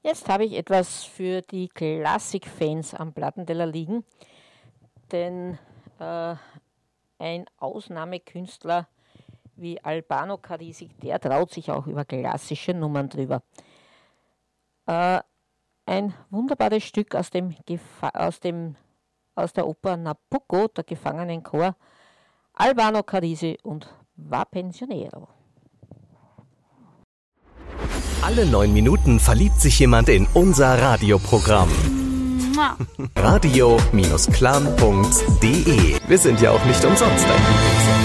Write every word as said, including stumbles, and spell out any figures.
Jetzt habe ich etwas für die Klassikfans am Plattenteller liegen, denn äh, ein Ausnahmekünstler wie Albano Carrisi, der traut sich auch über klassische Nummern drüber. Äh, ein wunderbares Stück aus, dem Gefa- aus, dem, aus der Oper Nabucco, der Gefangenenchor, Albano Carrisi und Va Pensionero. Alle neun Minuten verliebt sich jemand in unser Radioprogramm. radio Bindestrich clan punkt de. Wir sind ja auch nicht umsonst ein Lieblings